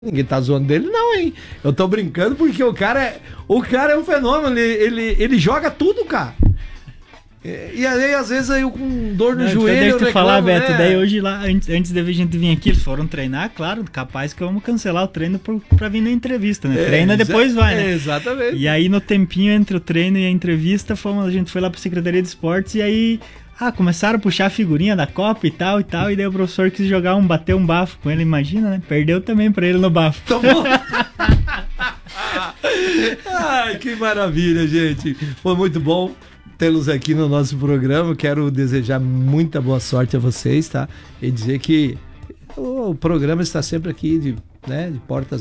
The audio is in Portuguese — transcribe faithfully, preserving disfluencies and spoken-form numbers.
Ninguém tá zoando dele, não, hein? Eu tô brincando porque o cara é, o cara é um fenômeno, ele, ele, ele joga tudo, cara. E, e aí, às vezes, eu com dor no não, joelho. Deixa eu reclamo, falar, né? Beto. Daí hoje, lá, antes, antes da gente vir aqui, eles foram treinar, claro, capaz que vamos cancelar o treino por, pra vir na entrevista, né? É, Treina, depois vai, né? É, exatamente. E aí, no tempinho entre o treino e a entrevista, fomos, a gente foi lá pra Secretaria de Esportes e aí. Ah, começaram a puxar a figurinha da Copa e tal e tal, e daí o professor quis jogar um, bater um bafo com ele, imagina, né? Perdeu também pra ele no bafo. Tomou. Ai, que maravilha, gente. Foi muito bom tê-los aqui no nosso programa. Quero desejar muita boa sorte a vocês, tá? E dizer que o programa está sempre aqui de, né, de portas